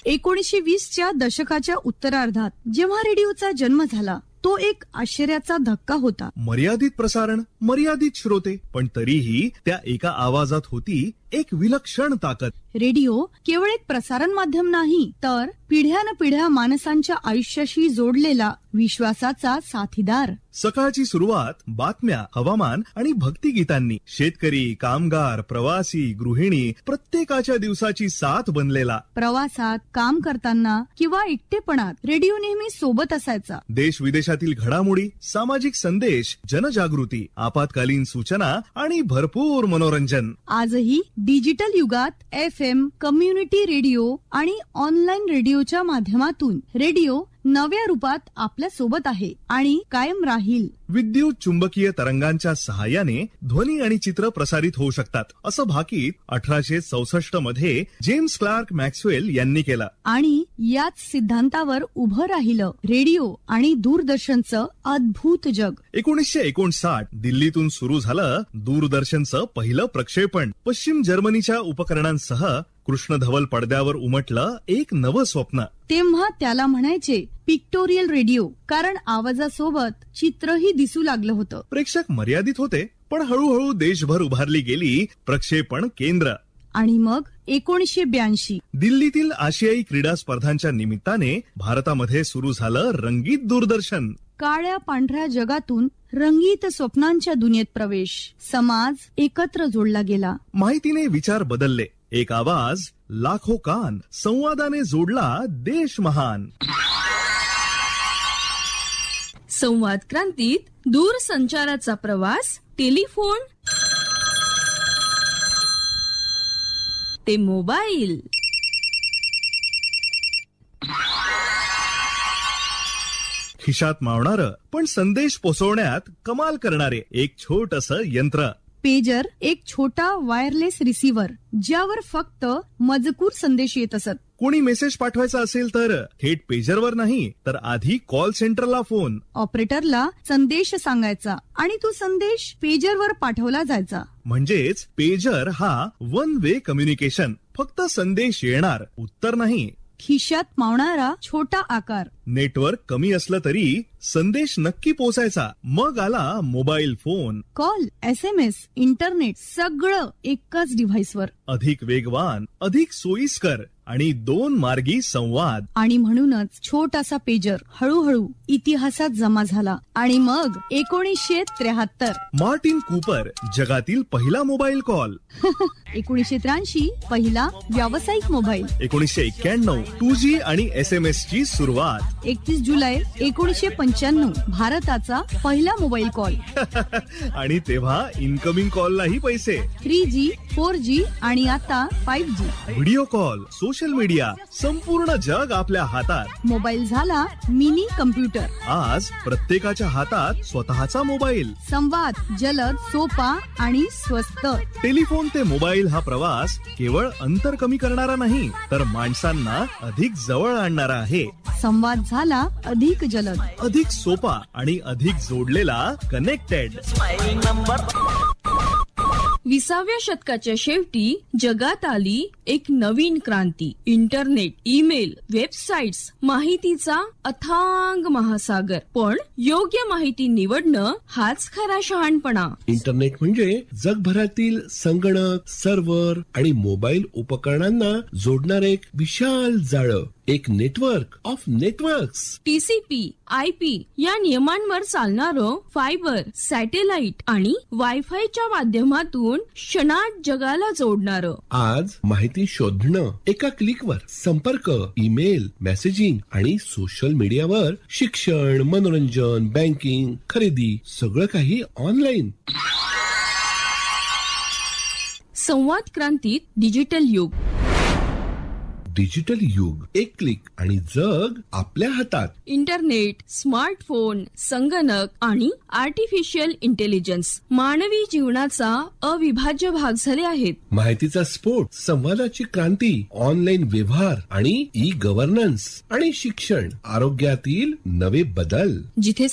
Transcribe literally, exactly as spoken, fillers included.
एकोणीसशे वीसच्या दशकाच्या उत्तरार्धात जेव्हा रेडिओचा जन्म झाला तो एक आश्चर्याचा धक्का होता. मर्यादित प्रसारण, मर्यादित श्रोते, पण तरीही त्या एका आवाजात होती एक विलक्षण ताकद. रेडिओ केवळ एक प्रसारण माध्यम नाही, तर पिढ्यान पिढ्या माणसांच्या आयुष्याशी जोडलेला विश्वासाचा साथीदार. सकाळची सुरुवात बातम्या, हवामान आणि भक्तिगीतांनी. शेतकरी, कामगार, प्रवासी, गृहिणी प्रत्येकाच्या दिवसाची साथ बनलेला. प्रवासात, काम करताना किंवा एकटेपणात रेडिओ नेहमी सोबत असायचा. देश विदेशातील घडामोडी, सामाजिक संदेश, जनजागृती, आपत्कालीन सूचना आणि भरपूर मनोरंजन. आजही डिजिटल युगात एफ एम, कम्युनिटी रेडिओ आणि ऑनलाईन रेडिओच्या माध्यमातून रेडिओ नव्या रूपात आपल्या सोबत आहे आणि कायम राहील. विद्युत चुंबकीय तरंगांच्या सहाय्याने ध्वनी आणि चित्र प्रसारित होऊ शकतात, असं भाकीत अठराशे चौसष्ट मध्ये जेम्स क्लार्क मॅक्सवेल यांनी केलं. आणि याच सिद्धांतावर उभं राहिलं रेडिओ आणि दूरदर्शनचं अद्भुत जग. एकोणीसशे एकोणसाठ दिल्लीतून सुरू झालं दूरदर्शनचं पहिलं प्रक्षेपण. पश्चिम जर्मनीच्या उपकरणांसह कृष्णधवल पडद्यावर उमटलं एक नवं स्वप्न. तेव्हा त्याला म्हणायचे पिक्टोरियल रेडिओ, कारण आवाजासोबत चित्रही दिसू लागलं होतं. प्रेक्षक मर्यादित होते, पण हळूहळू देशभर उभारली गेली प्रक्षेपण केंद्र. आणि मग एकोणीसशे ब्याऐंशी दिल्लीतील आशियाई क्रीडा स्पर्धांच्या निमित्ताने भारतामध्ये सुरू झालं रंगीत दूरदर्शन. काळ्या पांढऱ्या जगातून रंगीत स्वप्नांच्या दुनियेत प्रवेश. समाज एकत्र जोडला गेला. माहितीने विचार बदलले. एक आवाज, लाखो कान, संवादाने जोडला देश महान. संवाद क्रांतीत दूरसंचाराचा प्रवास, टेलिफोन ते मोबाईल. खिशात मावणारं पण संदेश पोहोचवण्यात कमाल करणारे एक छोटसं यंत्र. पेजर एक छोटा वायरलेस रिसीव्हर, ज्यावर फक्त मजकूर संदेश येत असत. कोणी मेसेज पाठवायचा असेल तर थेट पेजरवर नाही, तर आधी कॉल सेंटरला फोन. ऑपरेटरला संदेश सांगायचा आणि तो संदेश पेजरवर पाठवला जायचा. म्हणजेच पेजर हा वन वे कम्युनिकेशन. फक्त संदेश येणार, उत्तर नाही. खिशात मावणारा छोटा आकार. नेटवर्क कमी असलं तरी संदेश नक्की पोहोचायचा. मग आला mobile phone. Call, S M S, internet सगळं एकाच डिव्हाइसवर. अधिक वेगवान, अधिक सोयीस्कर आणि दोन मार्गी संवाद. आणि म्हणूनच छोटासा पेजर हळूहळू इतिहासात जमा झाला. आणि मग एकोणीसशे त्र्याहत्तर मार्टिन कूपर, जगातील पहिला मोबाईल कॉल. एकोणीसशे त्र्याऐंशी पहिला व्यावसायिक मोबाईल. एकोणीसशे एक्क्याण्णव टू जी आणि एस एम एस ची सुरुवात. एकतीस जुलै एकोणीसशे पंच्याण्णव भारताचा पहिला मोबाईल कॉल. आणि तेव्हा इनकमिंग कॉललाही पैसे. थ्री जी, फोर जी आणि आता five G. Video call, social media, संपूर्ण जग आपल्या हातात. मोबाईल झाला मिनी कम्प्युटर. आज प्रत्येकाच्या हातात स्वतःचा मोबाईल. संवाद जलद, सोपा आणि स्वस्त. टेलिफोन ते मोबाईल हा प्रवास केवळ अंतर कमी करणारा नाही, तर माणसांना अधिक जवळ आणणारा आहे. संवाद झाला अधिक जलद, अधिक सोपा आणि अधिक जोडलेला, कनेक्टेड. विसाव्या शतकाच्या शेवटी जगात आली एक नवीन क्रांती. इंटरनेट, ईमेल, वेबसाईट्स, माहितीचा अथांग महासागर. पण योग्य माहिती निवडणं हाच खरा शहाणपणा. इंटरनेट म्हणजे जगभरातील संगणक, सर्व्हर आणि मोबाईल उपकरणांना जोडणारे एक विशाल जाळं. एक network of networks. TCP, IP या नियमांवर चालणारं फायबर, सॅटेलाइट आणि वायफायच्या माध्यमातून क्षणात जगाला जोडणारं. आज माहिती शोधणं एका क्लिकवर. संपर्क, ईमेल, मेसेजिंग आणि सोशल मीडियावर. शिक्षण, मनोरंजन, बँकिंग, खरेदी सगळं काही ऑनलाईन. संवाद क्रांतीत डिजिटल युग. डिजिटल युग, एक क्लिक आणि जग आपल्या हातात. इंटरनेट, स्मार्टफोन, संगणक आणि आर्टिफिशियल इंटेलिजन्स मानवी जीवनाचा अविभाज्य भाग झाले आहेत. माहितीचा स्फोट, संवादाची क्रांती, ऑनलाईन व्यवहार आणि ई गव्हर्नन्स आणि शिक्षण, आरोग्यातील नवे बदल. जिथे